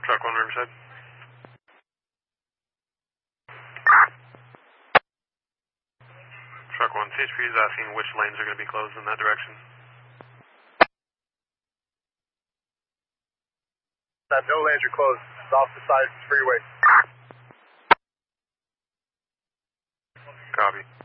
Truck 1 Riverside. Truck 1, CHP is asking which lanes are going to be closed in that direction. No lanes are closed. It's off the side of the freeway. Copy.